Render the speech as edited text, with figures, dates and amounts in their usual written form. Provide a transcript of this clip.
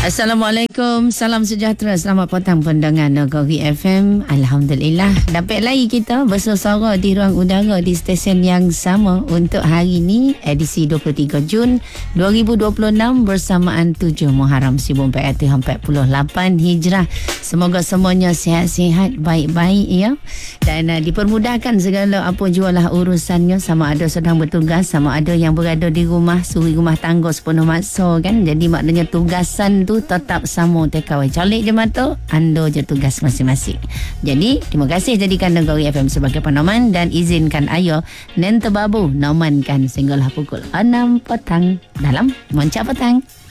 Assalamualaikum, salam sejahtera, selamat petang pendengar Nagari FM. Alhamdulillah, dapat lagi kita bersua-suara di ruang udara di stesen yang sama untuk hari ini, edisi 23 Jun 2026 bersamaan 7 Muharram 1448 Hijrah. Semoga semuanya sihat-sihat, baik-baik ya. Dan dipermudahkan segala apa jualah urusannya, sama ada sedang bertugas, sama ada yang berada di rumah, suri rumah tangga sepenuh masa kan. Jadi maknanya tugasan tu tetap sama tekawai. Calik je mata, anda je tugas masing-masing. Jadi, terima kasih jadikan Nagari FM sebagai penaman dan izinkan ayo Nen Tebabu namankan sehinggalah pukul 6 petang dalam Moncak Petang.